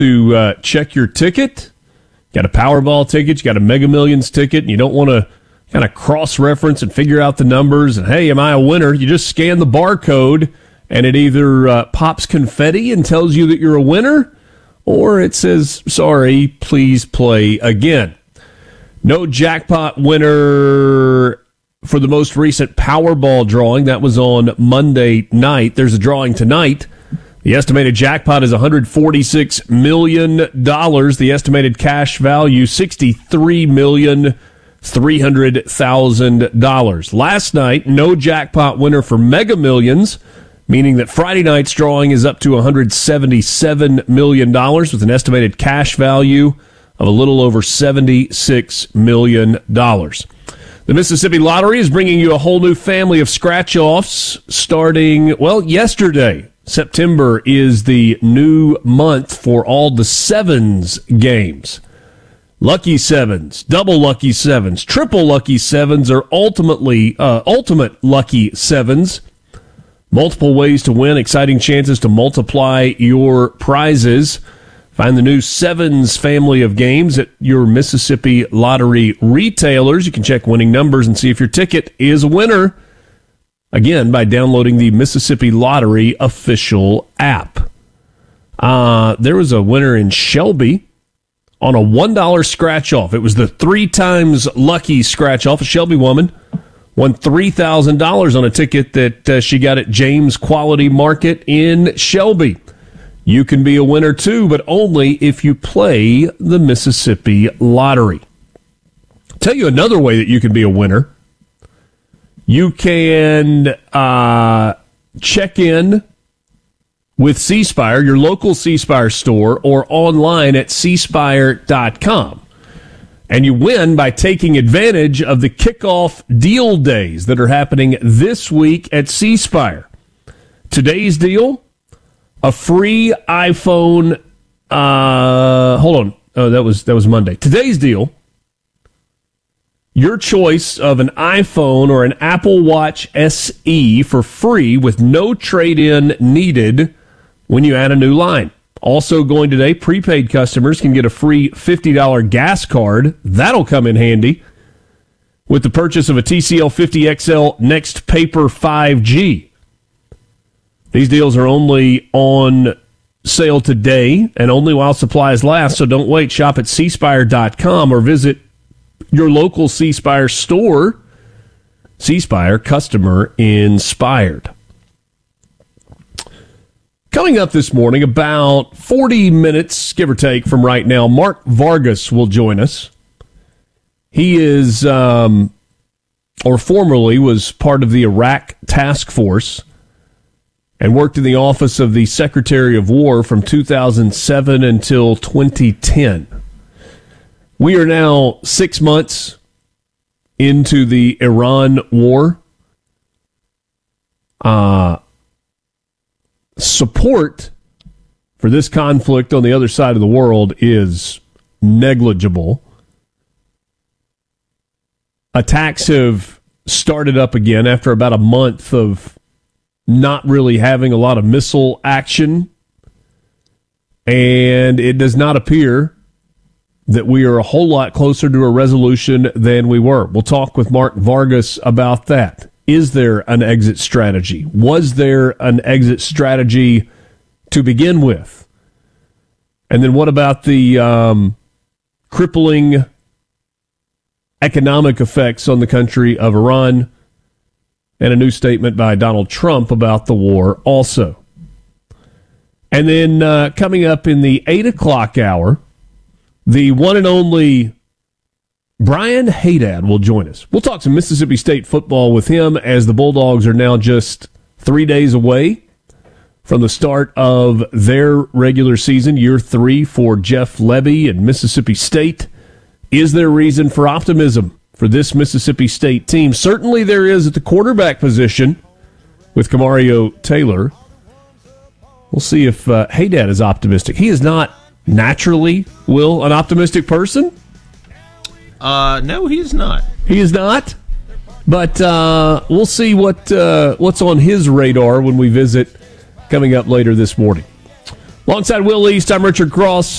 to check your ticket. Got a Powerball ticket, you got a Mega Millions ticket, and you don't want to kind of cross-reference and figure out the numbers, and hey, am I a winner? You just scan the barcode, and it either pops confetti and tells you that you're a winner, or it says, sorry, please play again. No jackpot winner for the most recent Powerball drawing. That was on Monday night. There's a drawing tonight. The estimated jackpot is $146 million. The estimated cash value, $63,300,000. Last night, no jackpot winner for Mega Millions, meaning that Friday night's drawing is up to $177 million with an estimated cash value of a little over $76 million. The Mississippi Lottery is bringing you a whole new family of scratch-offs starting, yesterday. September is the new month for all the sevens games. Lucky sevens, double lucky sevens, triple lucky sevens, or ultimate lucky sevens. Multiple ways to win, exciting chances to multiply your prizes. Find the new Sevens family of games at your Mississippi Lottery retailers. You can check winning numbers and see if your ticket is a winner. Again, by downloading the Mississippi Lottery official app. There was a winner in Shelby on a $1 scratch-off. It was the 3 times lucky scratch-off. A Shelby woman won $3,000 on a ticket that she got at James Quality Market in Shelby. You can be a winner too, but only if you play the Mississippi Lottery. I'll tell you another way that you can be a winner. You can check in with C Spire, your local C Spire store, or online at cspire.com. And you win by taking advantage of the kickoff deal days that are happening this week at C Spire. Today's deal, a free iPhone. Hold on. Oh, that was Monday. Today's deal, your choice of an iPhone or an Apple Watch SE for free with no trade-in needed when you add a new line. Also going today, prepaid customers can get a free $50 gas card. That'll come in handy with the purchase of a TCL 50XL Next Paper 5G. These deals are only on sale today and only while supplies last, so don't wait. Shop at cspire.com or visit your local C Spire store. C Spire, customer inspired. Coming up this morning, about 40 minutes, give or take, from right now, Mark Vargas will join us. He is, or formerly was part of the Iraq Task Force and worked in the office of the Secretary of War from 2007 until 2010. We are now 6 months into the Iran war. Support for this conflict on the other side of the world is negligible. Attacks have started up again after about a month of not really having a lot of missile action. And it does not appear that we are a whole lot closer to a resolution than we were. We'll talk with Mark Vargas about that. Is there an exit strategy? Was there an exit strategy to begin with? And then what about the crippling economic effects on the country of Iran? And a new statement by Donald Trump about the war also. And then coming up in the 8 o'clock hour, the one and only Brian Haydad will join us. We'll talk some Mississippi State football with him as the Bulldogs are now just 3 days away from the start of their regular season, year 3 for Jeff Lebby and Mississippi State. Is there reason for optimism for this Mississippi State team? Certainly there is at the quarterback position with Kamario Taylor. We'll see if Haydad is optimistic. He is not naturally, Will, an optimistic person. No, he is not. He is not. But we'll see what's on his radar when we visit coming up later this morning. Alongside Will East, I'm Richard Cross.